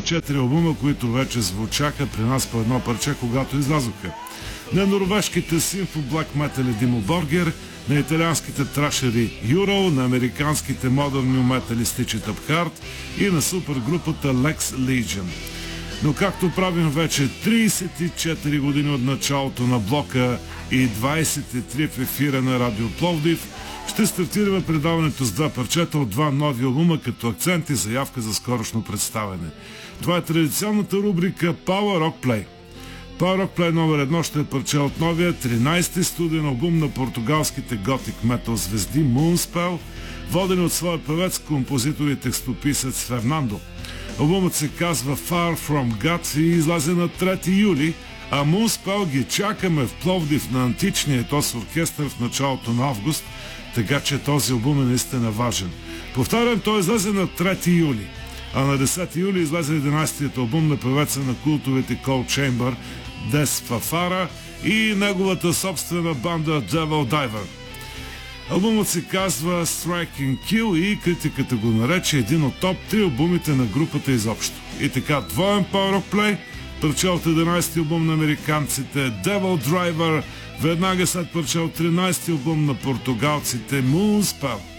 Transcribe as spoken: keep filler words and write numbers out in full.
четири албума, които вече звучаха при нас по едно парче, когато излязоха. На норвежките симфо блак метали Димо Боргер, на италианските трашери Юро, на американските модерни метали Stitch It Up Hard и на супергрупата Lex Legion. Но както правим вече трийсет и четири години от началото на блока и двайсет и три в ефира на Радио Пловдив, ще стартираме предаването с два парчета от два нови албума като акцент и заявка за скорошно представяне. Това е традиционната рубрика Power Rock Play. Power Rock Play номер едно ще е парче от новия тринайсети студиен албум на португалските готик метал звезди Moonspell, водени от своя певец, композитор и текстописец Фернандо. Албумът се казва Far From God и излезе на трети юли, а Moonspell ги чакаме в Пловдив на античния етос оркестър в началото на август, така че този албум е наистина важен. Повтарям, той излезе на трети юли, а на десети юли излезе единайсетият албум на певеца на култовите Cold Chamber Дес Фафара и неговата собствена банда Devil Diver. Албумът се казва Strike and Kill и критиката го нарече един от топ три албумите на групата изобщо. И така, двоен Power Rock Play, парче от единайсети албум на американците Devil Driver, веднага след парче от тринайсети албум на португалците Moonspell.